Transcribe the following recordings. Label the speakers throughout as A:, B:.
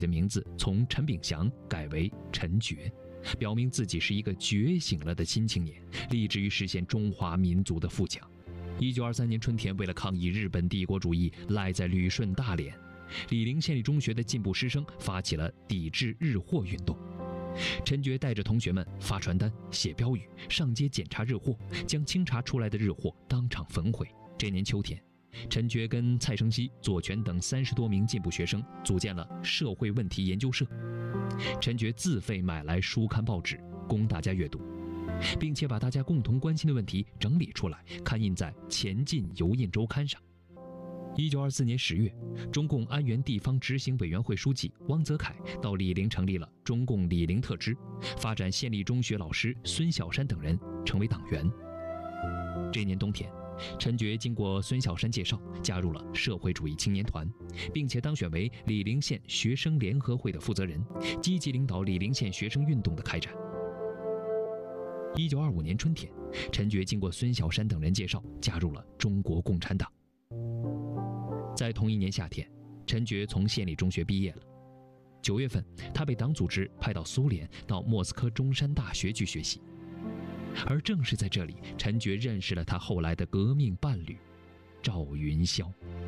A: 的名字从陈炳祥改为陈觉，表明自己是一个觉醒了的新青年，立志于实现中华民族的富强。1923年春天，为了抗议日本帝国主义赖在旅顺大连，醴陵县立中学的进步师生发起了抵制日货运动。陈觉带着同学们发传单、写标语，上街检查日货，将清查出来的日货当场焚毁。这年秋天，陈觉跟蔡生熙、左权等30多名进步学生组建了社会问题研究社。陈觉自费买来书刊报纸供大家阅读，并且把大家共同关心的问题整理出来，刊印在《前进邮印周刊》上。1924年10月，中共安源地方执行委员会书记汪泽楷到醴陵成立了中共醴陵特支，发展县立中学老师孙小山等人成为党员。这年冬天，陈觉经过孙小山介绍，加入了社会主义青年团，并且当选为醴陵县学生联合会的负责人，积极领导醴陵县学生运动的开展。1925年春天，陈觉经过孙小山等人介绍，加入了中国共产党。在同一年夏天，陈觉从县立中学毕业了。9月份，他被党组织派到苏联，到莫斯科中山大学去学习。而正是在这里，陈觉认识了他后来的革命伴侣赵云霄。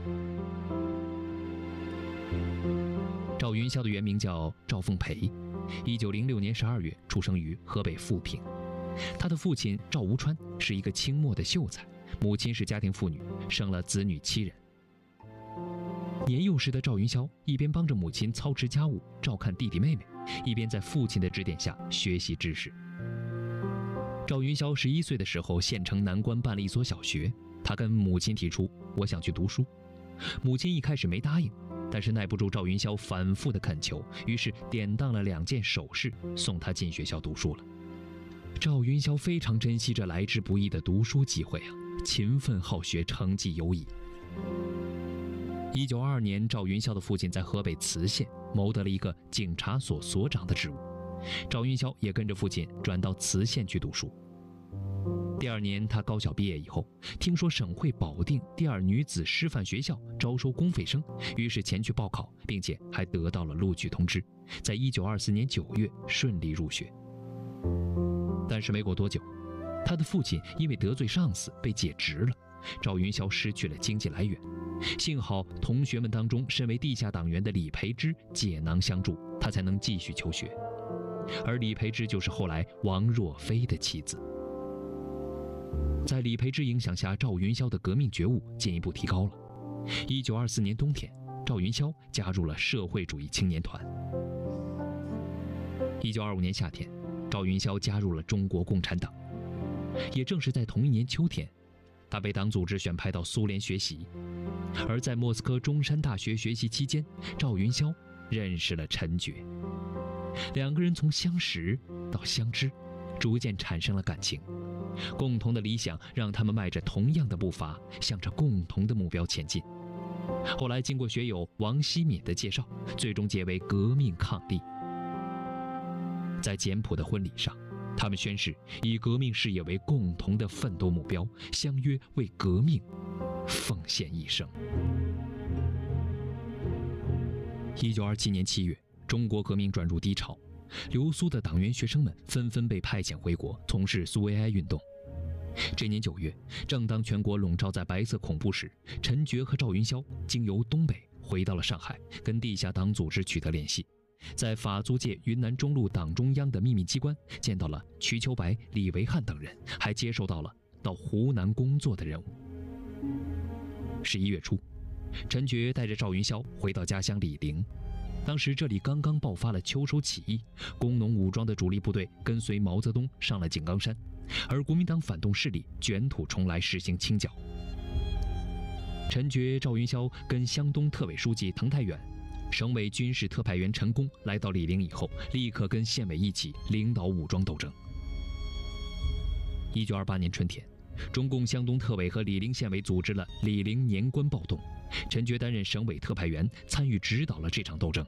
A: 赵云霄的原名叫赵凤培，1906年12月出生于河北富平。他的父亲赵无川是一个清末的秀才，母亲是家庭妇女，生了子女7人。年幼时的赵云霄一边帮着母亲操持家务，照看弟弟妹妹，一边在父亲的指点下学习知识。赵云霄11岁的时候，县城南关办了一所小学，他跟母亲提出我想去读书。母亲一开始没答应，但是耐不住赵云霄反复的恳求，于是典当了2件首饰送他进学校读书了。赵云霄非常珍惜这来之不易的读书机会啊，勤奋好学，成绩优异。1922年，赵云霄的父亲在河北磁县谋得了一个警察所所长的职务，赵云霄也跟着父亲转到磁县去读书。第2年，他高校毕业以后，听说省会保定第2女子师范学校招收公费生，于是前去报考，并且还得到了录取通知，在1924年9月顺利入学。但是没过多久，他的父亲因为得罪上司被解职了，赵云霄失去了经济来源。幸好同学们当中身为地下党员的李培之解囊相助，他才能继续求学。而李培之就是后来王若飞的妻子。在李培之影响下，赵云霄的革命觉悟进一步提高了。1924年冬天，赵云霄加入了社会主义青年团。1925年夏天，赵云霄加入了中国共产党。也正是在同一年秋天，他被党组织选派到苏联学习。而在莫斯科中山大学学习期间，赵云霄认识了陈觉，2个人从相识到相知，逐渐产生了感情。共同的理想让他们迈着同样的步伐，向着共同的目标前进。后来经过学友王希敏的介绍，最终结为革命伉俪。在简朴的婚礼上，他们宣誓以革命事业为共同的奋斗目标，相约为革命奉献一生。1927年7月，中国革命转入低潮，留苏的党员学生们纷纷被派遣回国，从事苏维埃运动。这年9月，正当全国笼罩在白色恐怖时，陈觉和赵云霄经由东北回到了上海，跟地下党组织取得联系，在法租界云南中路党中央的秘密机关见到了瞿秋白、李维汉等人，还接受到了到湖南工作的任务。11月初，陈觉带着赵云霄回到家乡醴陵。当时这里刚刚爆发了秋收起义，工农武装的主力部队跟随毛泽东上了井冈山，而国民党反动势力卷土重来，实行清剿。陈觉、赵云霄跟湘东特委书记滕太远、省委军事特派员陈功来到醴陵以后，立刻跟县委一起领导武装斗争。1928年春天，中共湘东特委和醴陵县委组织了醴陵年关暴动，陈觉担任省委特派员，参与指导了这场斗争。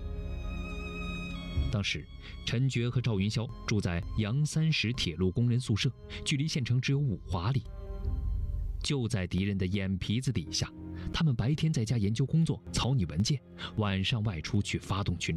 A: 当时，陈觉和赵云霄住在杨30铁路工人宿舍，距离县城只有5华里。就在敌人的眼皮子底下， 他们白天在家研究工作、草拟文件，晚上外出去发动群